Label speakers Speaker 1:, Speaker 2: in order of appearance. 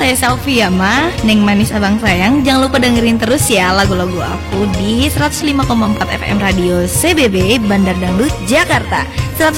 Speaker 1: saya Selfie ya Ma, Neng Manis Abang Sayang. Jangan lupa dengerin terus ya lagu-lagu aku di 105,4 FM Radio CBB Bandar Dangdut Jakarta.